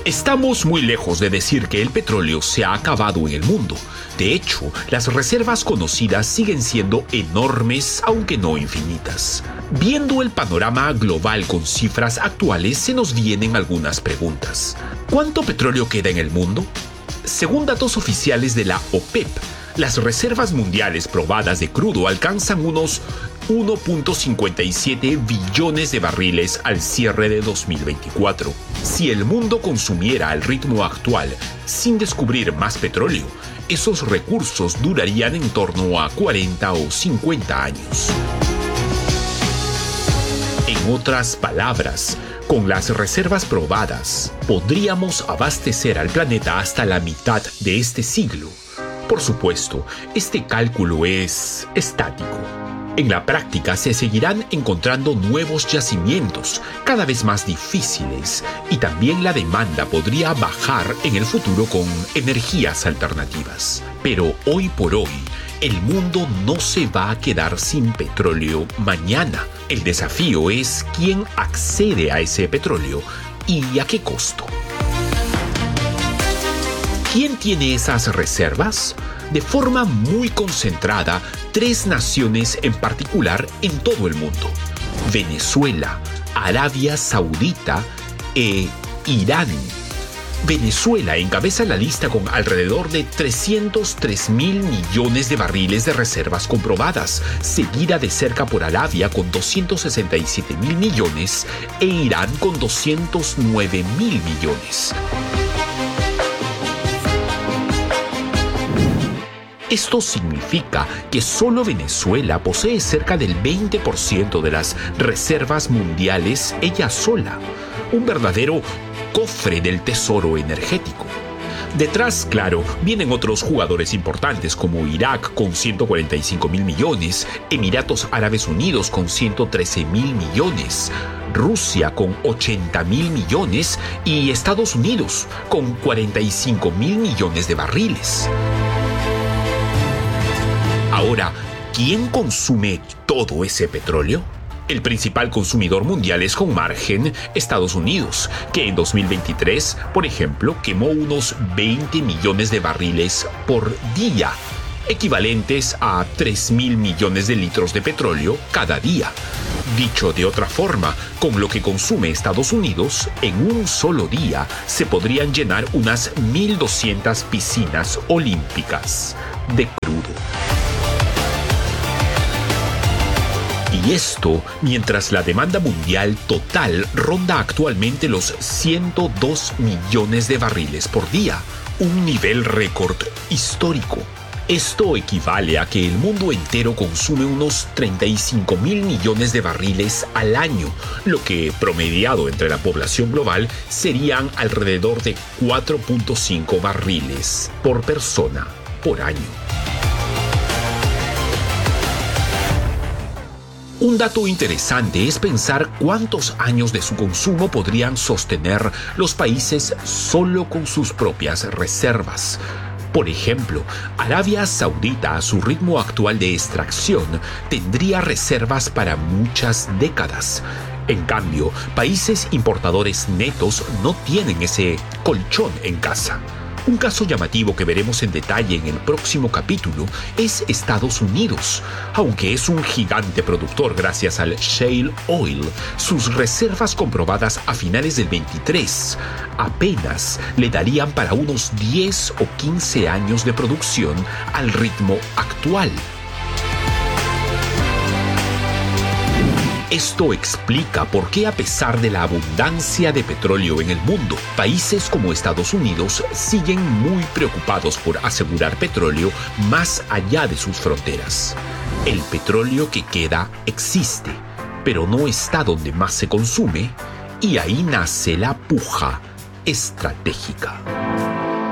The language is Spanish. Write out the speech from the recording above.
Estamos muy lejos de decir que el petróleo se ha acabado en el mundo. De hecho, las reservas conocidas siguen siendo enormes, aunque no infinitas. Viendo el panorama global con cifras actuales, se nos vienen algunas preguntas. ¿Cuánto petróleo queda en el mundo? Según datos oficiales de la OPEP, las reservas mundiales probadas de crudo alcanzan unos 1.57 billones de barriles al cierre de 2024. Si el mundo consumiera al ritmo actual sin descubrir más petróleo, esos recursos durarían en torno a 40 o 50 años. En otras palabras, con las reservas probadas, podríamos abastecer al planeta hasta la mitad de este siglo. Por supuesto, este cálculo es estático. En la práctica se seguirán encontrando nuevos yacimientos, cada vez más difíciles, y también la demanda podría bajar en el futuro con energías alternativas. Pero hoy por hoy, el mundo no se va a quedar sin petróleo mañana. El desafío es quién accede a ese petróleo y a qué costo. ¿Quién tiene esas reservas? De forma muy concentrada, 3 naciones en particular en todo el mundo: Venezuela, Arabia Saudita e Irán. Venezuela encabeza la lista con alrededor de 303.000 millones de barriles de reservas comprobadas, seguida de cerca por Arabia con 267.000 millones e Irán con 209.000 millones. Esto significa que solo Venezuela posee cerca del 20% de las reservas mundiales ella sola, un verdadero cofre del tesoro energético. Detrás, claro, vienen otros jugadores importantes como Irak con 145.000 millones, Emiratos Árabes Unidos con 113.000 millones, Rusia con 80.000 millones y Estados Unidos con 45.000 millones de barriles. Ahora, ¿quién consume todo ese petróleo? El principal consumidor mundial es con margen Estados Unidos, que en 2023, por ejemplo, quemó unos 20 millones de barriles por día, equivalentes a 3.000 millones de litros de petróleo cada día. Dicho de otra forma, con lo que consume Estados Unidos, en un solo día se podrían llenar unas 1.200 piscinas olímpicas de crudo. Y esto mientras la demanda mundial total ronda actualmente los 102 millones de barriles por día, un nivel récord histórico. Esto equivale a que el mundo entero consume unos 35.000 millones de barriles al año, lo que, promediado entre la población global, serían alrededor de 4.5 barriles por persona por año. Un dato interesante es pensar cuántos años de su consumo podrían sostener los países solo con sus propias reservas. Por ejemplo, Arabia Saudita, a su ritmo actual de extracción, tendría reservas para muchas décadas. En cambio, países importadores netos no tienen ese colchón en casa. Un caso llamativo que veremos en detalle en el próximo capítulo es Estados Unidos. Aunque es un gigante productor gracias al shale oil, sus reservas comprobadas a finales del 23 apenas le darían para unos 10 o 15 años de producción al ritmo actual. Esto explica por qué, a pesar de la abundancia de petróleo en el mundo, países como Estados Unidos siguen muy preocupados por asegurar petróleo más allá de sus fronteras. El petróleo que queda existe, pero no está donde más se consume, y ahí nace la puja estratégica.